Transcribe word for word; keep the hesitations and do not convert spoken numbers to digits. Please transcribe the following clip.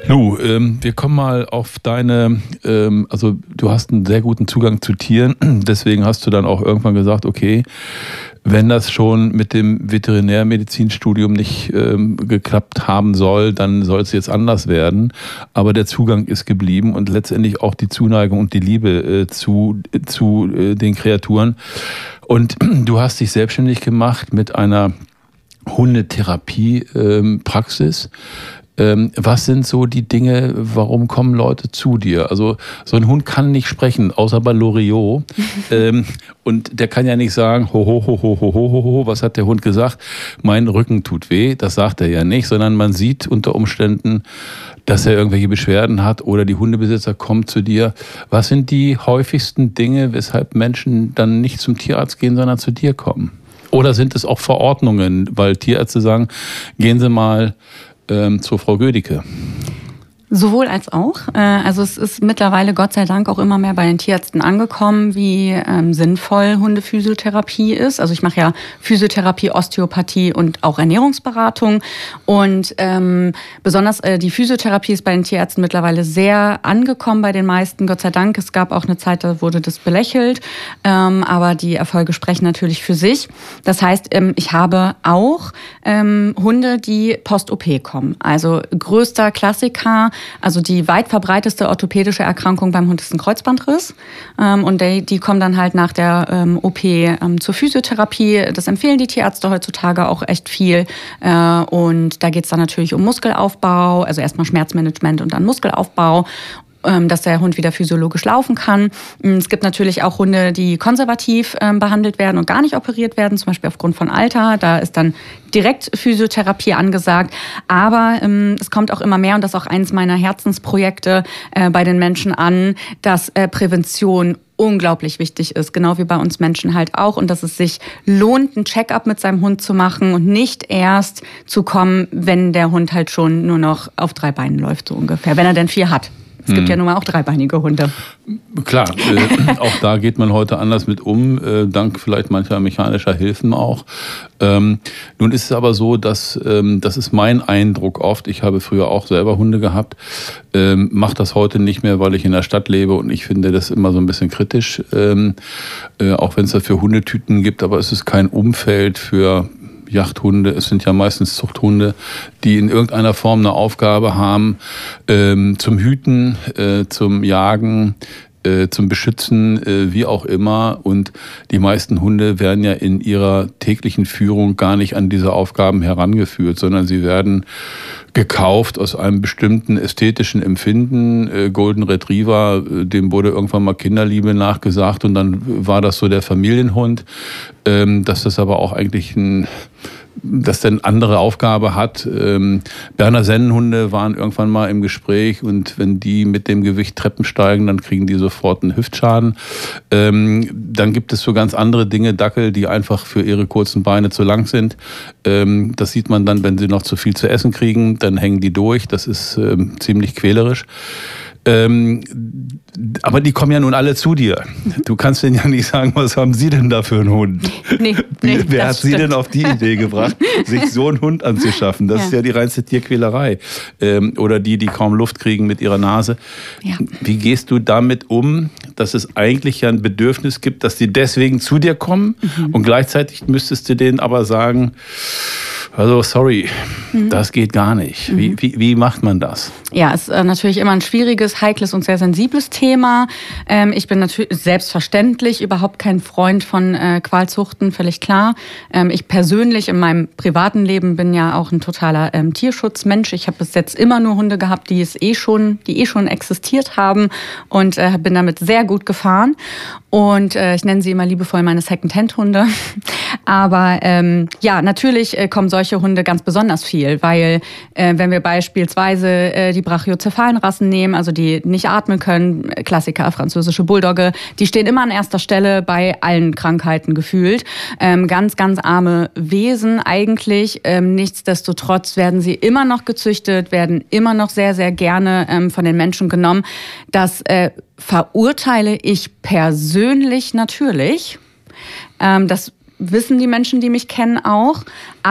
Nu, ähm, wir kommen mal auf deine, ähm, also du hast einen sehr guten Zugang zu Tieren, deswegen hast du dann auch irgendwann gesagt, okay, wenn das schon mit dem Veterinärmedizinstudium nicht ähm, geklappt haben soll, dann soll es jetzt anders werden. Aber der Zugang ist geblieben und letztendlich auch die Zuneigung und die Liebe äh, zu, zu äh, den Kreaturen. Und du hast dich selbstständig gemacht mit einer Hundetherapie-Praxis. Ähm, was sind so die Dinge, warum kommen Leute zu dir? Also so ein Hund kann nicht sprechen, außer bei Loriot. ähm, und der kann ja nicht sagen, ho, ho, ho, ho, ho, ho, ho, ho, was hat der Hund gesagt? Mein Rücken tut weh, das sagt er ja nicht, sondern man sieht unter Umständen, dass er irgendwelche Beschwerden hat oder die Hundebesitzer kommen zu dir. Was sind die häufigsten Dinge, weshalb Menschen dann nicht zum Tierarzt gehen, sondern zu dir kommen? Oder sind es auch Verordnungen, weil Tierärzte sagen, gehen Sie mal Ähm, zur Frau Gödicke? Sowohl als auch. Also es ist mittlerweile Gott sei Dank auch immer mehr bei den Tierärzten angekommen, wie ähm, sinnvoll Hundephysiotherapie ist. Also ich mache ja Physiotherapie, Osteopathie und auch Ernährungsberatung. Und ähm, besonders äh, die Physiotherapie ist bei den Tierärzten mittlerweile sehr angekommen bei den meisten. Gott sei Dank. Es gab auch eine Zeit, da wurde das belächelt. Ähm, aber die Erfolge sprechen natürlich für sich. Das heißt, ähm, ich habe auch ähm, Hunde, die post-O P kommen. Also größter Klassiker. Also die weit verbreiteste orthopädische Erkrankung beim Hund ist ein Kreuzbandriss. Und die, die kommen dann halt nach der O P zur Physiotherapie. Das empfehlen die Tierärzte heutzutage auch echt viel. Und da geht es dann natürlich um Muskelaufbau, also erstmal Schmerzmanagement und dann Muskelaufbau, dass der Hund wieder physiologisch laufen kann. Es gibt natürlich auch Hunde, die konservativ ähm, behandelt werden und gar nicht operiert werden, zum Beispiel aufgrund von Alter. Da ist dann direkt Physiotherapie angesagt. Aber ähm, es kommt auch immer mehr, und das ist auch eines meiner Herzensprojekte äh, bei den Menschen an, dass äh, Prävention unglaublich wichtig ist, genau wie bei uns Menschen halt auch, und dass es sich lohnt, ein Check-up mit seinem Hund zu machen und nicht erst zu kommen, wenn der Hund halt schon nur noch auf drei Beinen läuft, so ungefähr, wenn er denn vier hat. Es gibt hm. ja nun mal auch dreibeinige Hunde. Klar, äh, auch da geht man heute anders mit um, äh, dank vielleicht mancher mechanischer Hilfen auch. Ähm, nun ist es aber so, dass, ähm, das ist mein Eindruck oft, ich habe früher auch selber Hunde gehabt, ähm, mache das heute nicht mehr, weil ich in der Stadt lebe und ich finde das immer so ein bisschen kritisch, ähm, äh, auch wenn es dafür Hundetüten gibt, aber es ist kein Umfeld für Jagdhunde, es sind ja meistens Zuchthunde, die in irgendeiner Form eine Aufgabe haben, ähm, zum Hüten, äh, zum Jagen, äh, zum Beschützen, äh, wie auch immer. Und die meisten Hunde werden ja in ihrer täglichen Führung gar nicht an diese Aufgaben herangeführt, sondern sie werden gekauft aus einem bestimmten ästhetischen Empfinden. Äh, Golden Retriever, äh, dem wurde irgendwann mal Kinderliebe nachgesagt und dann war das so der Familienhund. Ähm, dass das aber auch eigentlich ein, dass der eine andere Aufgabe hat. Ähm, Berner Sennenhunde waren irgendwann mal im Gespräch und wenn die mit dem Gewicht Treppen steigen, dann kriegen die sofort einen Hüftschaden. Ähm, dann gibt es so ganz andere Dinge, Dackel, die einfach für ihre kurzen Beine zu lang sind. Ähm, das sieht man dann, wenn sie noch zu viel zu essen kriegen, dann hängen die durch. Das ist ähm, ziemlich quälerisch. Ähm, aber die kommen ja nun alle zu dir. Du kannst denen ja nicht sagen, was haben Sie denn da für einen Hund? Nee, nee, Wer hat stimmt. Sie denn auf die Idee gebracht, sich so einen Hund anzuschaffen? Das ja. ist ja die reinste Tierquälerei. Ähm, oder die, die kaum Luft kriegen mit ihrer Nase. Ja. Wie gehst du damit um, dass es eigentlich ja ein Bedürfnis gibt, dass die deswegen zu dir kommen mhm. und gleichzeitig müsstest du denen aber sagen, also sorry, mhm. das geht gar nicht. Mhm. Wie, wie, wie macht man das? Ja, es ist äh, natürlich immer ein schwieriges, heikles und sehr sensibles Thema. Ähm, ich bin natürlich selbstverständlich überhaupt kein Freund von äh, Qualzuchten, völlig klar. Ähm, ich persönlich in meinem privaten Leben bin ja auch ein totaler ähm, Tierschutzmensch. Ich habe bis jetzt immer nur Hunde gehabt, die es eh schon, die eh schon existiert haben und äh, bin damit sehr gut gefahren. Und äh, ich nenne sie immer liebevoll meine Second-Hand-Hunde. Aber ähm, ja, natürlich äh, kommen solche Hunde ganz besonders viel, weil äh, wenn wir beispielsweise äh, die brachiocephalen Rassen nehmen, also die nicht atmen können, Klassiker, französische Bulldogge, die stehen immer an erster Stelle bei allen Krankheiten gefühlt. Ähm, ganz, ganz arme Wesen eigentlich. Ähm, nichtsdestotrotz werden sie immer noch gezüchtet, werden immer noch sehr, sehr gerne ähm, von den Menschen genommen. Das äh, verurteile ich persönlich natürlich. Ähm, das wissen die Menschen, die mich kennen, auch.